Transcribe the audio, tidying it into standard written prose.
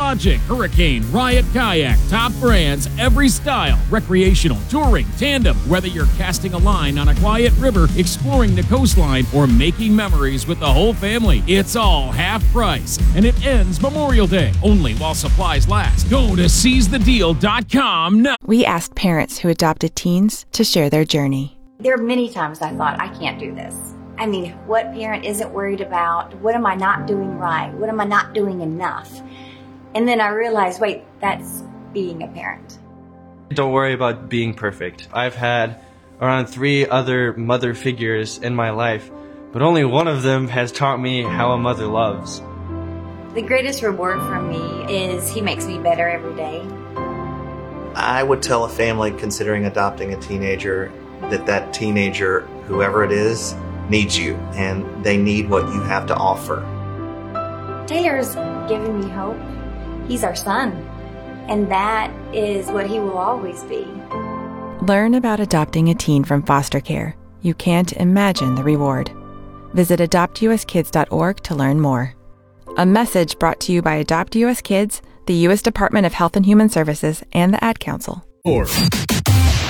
lodging. Hurricane, Riot Kayak, top brands, every style. Recreational, touring, tandem. Whether you're casting a line on a quiet river, exploring the coastline, or making memories with the whole family, it's all half price. And it ends Memorial Day, only while supplies last. Go to seizethedeal.com now. We asked parents who adopted teens to share their journey. There are many times I thought, I can't do this. I mean, what parent isn't worried about, what am I not doing right? What am I not doing enough? And then I realized, wait, that's being a parent. Don't worry about being perfect. I've had around 3 other mother figures in my life, but only one of them has taught me how a mother loves. The greatest reward for me is he makes me better every day. I would tell a family considering adopting a teenager that teenager, whoever it is, needs you, and they need what you have to offer. Taylor's given me hope. He's our son, and that is what he will always be. Learn about adopting a teen from foster care. You can't imagine the reward. Visit adoptuskids.org to learn more. A message brought to you by Adopt US Kids, the U.S. Department of Health and Human Services, and the Ad Council.